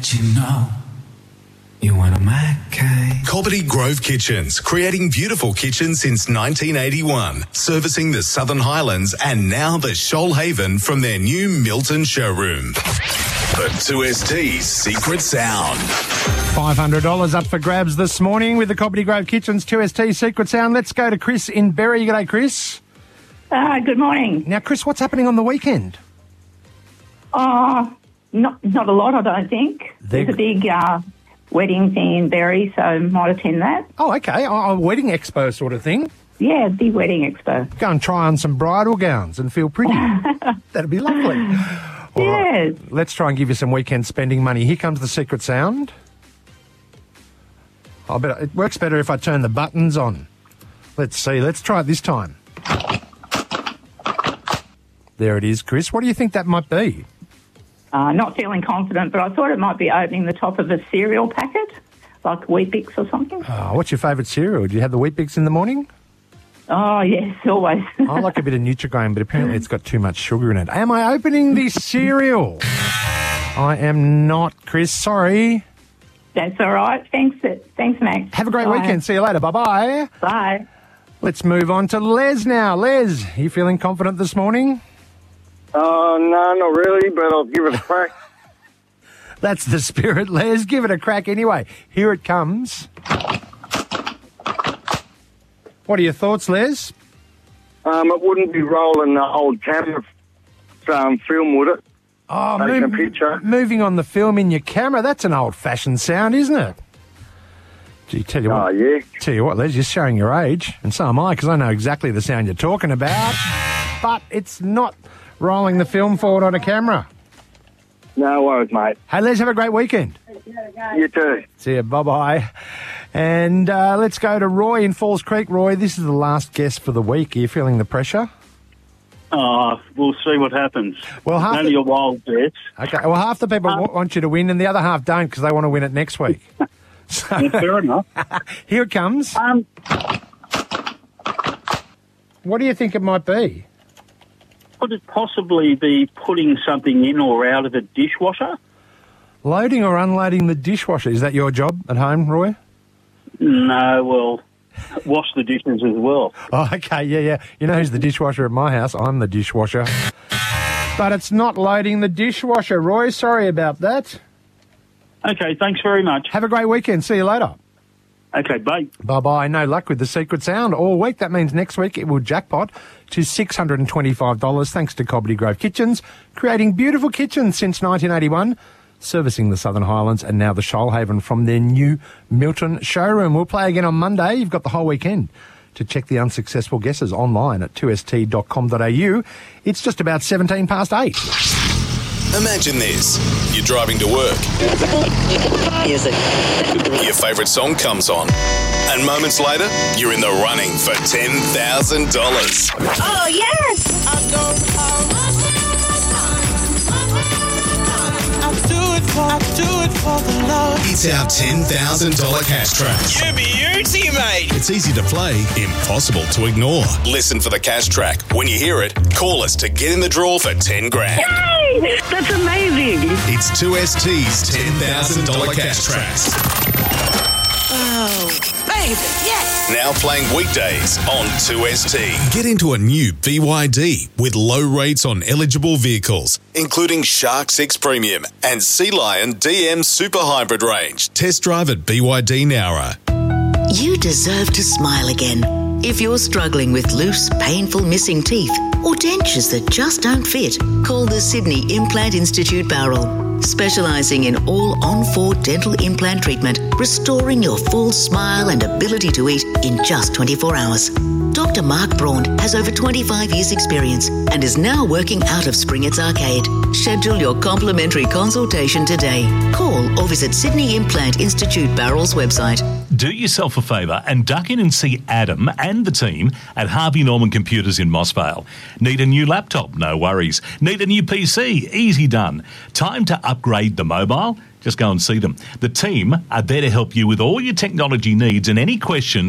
Don't you know you want a Mackay? Cobbitty Grove Kitchens, creating beautiful kitchens since 1981, servicing the Southern Highlands and now the Shoalhaven from their new Milton showroom. The 2ST's Secret Sound. $500 up for grabs this morning with the Cobbitty Grove Kitchens 2ST Secret Sound. Let's go to Chris in Berry. G'day, Chris. Good morning. Now, Chris, what's happening on the weekend? Not a lot, I don't think. There's a big wedding thing in Berry, so I might attend that. Oh, okay. A wedding expo sort of thing. Yeah, big wedding expo. Go and try on some bridal gowns and feel pretty. That'd be lovely. All Yes. right, let's try and give you some weekend spending money. Here comes the secret sound. I bet it works better if I turn the buttons on. Let's see. Let's try it this time. There it is, Chris. What do you think that might be? Not feeling confident, but I thought it might be opening the top of a cereal packet, like Weet-Bix or something. Oh, what's your favourite cereal? Do you have the Weet-Bix in the morning? Oh, yes, always. I like a bit of Nutri-Grain, but apparently it's got too much sugar in it. Am I opening the cereal? I am not, Chris. Sorry. That's all right. Thanks, Max. Have a great Bye. weekend. See you later. Bye-bye. Bye. Let's move on to Les now. Les, are you feeling confident this morning? No, not really, but I'll give it a crack. That's the spirit, Les. Give it a crack anyway. Here it comes. What are your thoughts, Les? It wouldn't be rolling the old camera film, would it? Oh, Taking a picture. moving on the film in your camera. That's an old-fashioned sound, isn't it? Gee, tell you what. Oh, yeah. Tell you what, Les, you're showing your age, and so am I, because I know exactly the sound you're talking about. But it's not rolling the film forward on a camera. No worries, mate. Hey, Les, have a great weekend. You too. See you. Bye-bye. And let's go to Roy in Falls Creek. Roy, this is the last guest for the week. Are you feeling the pressure? We'll see what happens. Well, Only a wild bet. Okay. Well, half the people want you to win, and the other half don't because they want to win it next week. So, Yeah, fair enough. here it comes. What do you think it might be? Could it possibly be putting something in or out of a dishwasher? Loading or unloading the dishwasher. Is that your job at home, Roy? No, well, wash the dishes as well. Oh, okay. Yeah. You know who's the dishwasher at my house? I'm the dishwasher. But it's not loading the dishwasher, Roy. Sorry about that. Okay, thanks very much. Have a great weekend. See you later. Okay, bye. Bye-bye. No luck with the secret sound all week. That means next week it will jackpot to $625 thanks to Cobbitty Grove Kitchens, creating beautiful kitchens since 1981, servicing the Southern Highlands and now the Shoalhaven from their new Milton showroom. We'll play again on Monday. You've got the whole weekend to check the unsuccessful guesses online at 2st.com.au. It's just about 8:17. Imagine this. You're driving to work. Music. Your favourite song comes on. And moments later, you're in the running for $10,000. Oh, yes! I do it for the love. It's our $10,000 cash track. You beauty, mate. It's easy to play, impossible to ignore. Listen for the cash track. When you hear it, call us to get in the draw for 10 grand. Yay! That's amazing! It's 2ST's $10,000 cash tracks. Oh, baby, yes. Now playing weekdays on 2ST. Get into a new BYD with low rates on eligible vehicles, including Shark 6 Premium and Sea Lion DM Super Hybrid range. Test drive at BYD Nowra. You deserve to smile again. If you're struggling with loose, painful missing teeth or dentures that just don't fit, call the Sydney Implant Institute Bowral, specialising in all on-4 dental implant treatment, restoring your full smile and ability to eat in just 24 hours. Dr. Mark Braun has over 25 years' experience and is now working out of Springett's Arcade. Schedule your complimentary consultation today. Call or visit Sydney Implant Institute Bowral's website. Do yourself a favour and duck in and see Adam and the team at Harvey Norman Computers in Mossvale. Need a new laptop? No worries. Need a new PC? Easy done. Time to upgrade the mobile? Just go and see them. The team are there to help you with all your technology needs and any questions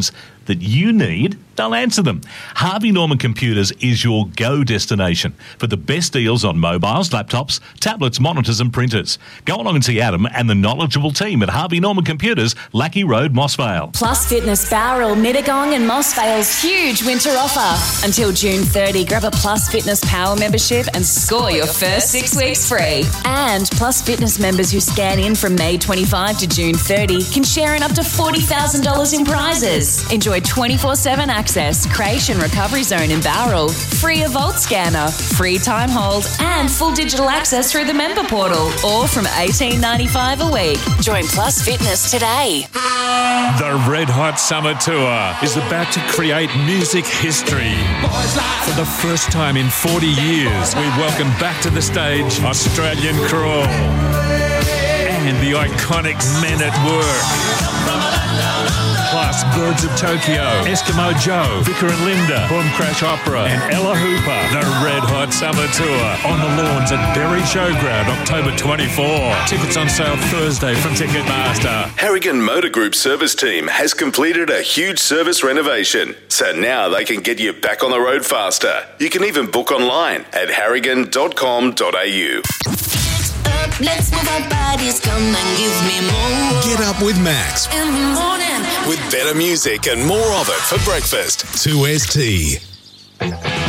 that you need, they'll answer them. Harvey Norman Computers is your go destination for the best deals on mobiles, laptops, tablets, monitors and printers. Go along and see Adam and the knowledgeable team at Harvey Norman Computers, Lackey Road, Mossvale. Plus Fitness Bowral, Mittagong and Mossvale's huge winter offer. Until June 30, grab a Plus Fitness Power membership and score your first 6 weeks free. And Plus Fitness members who scan in from May 25 to June 30 can share in up to $40,000 in prizes. Enjoy 24/7 access, creche and recovery zone in Bowral, free Evolt scanner, free time hold and full digital access through the member portal, or from $18.95 a week. Join Plus Fitness today. The Red Hot Summer Tour is about to create music history. For the first time in 40 years, we welcome back to the stage Australian Crawl and the iconic Men at Work. Plus Birds of Tokyo, Eskimo Joe, Vicar and Linda, Boom Crash Opera and Ella Hooper. The Red Hot Summer Tour on the lawns at Berry Showground, October 24. Tickets on sale Thursday from Ticketmaster. Harrigan Motor Group service team has completed a huge service renovation, so now they can get you back on the road faster. You can even book online at harrigan.com.au. Let's move our bodies, come and give me more. Get up with Max. In the morning. With better music and more of it for breakfast. 2ST.